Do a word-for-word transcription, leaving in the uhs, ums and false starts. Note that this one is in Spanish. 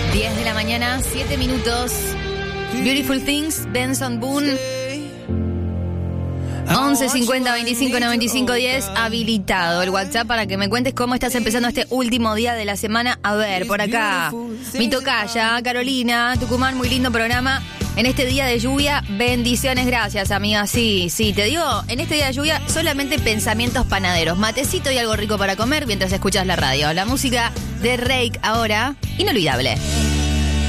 diez de la mañana, siete minutos. Beautiful Things, Benson Boone. once cincuenta veinticinco noventa y cinco diez, habilitado el WhatsApp para que me cuentes cómo estás empezando este último día de la semana. A ver, por acá, mi tocaya, Carolina, Tucumán, muy lindo programa. En este día de lluvia, bendiciones, gracias, amiga. Sí, sí, te digo, en este día de lluvia, solamente pensamientos panaderos. Matecito y algo rico para comer mientras escuchas la radio. La música de Rake ahora, inolvidable.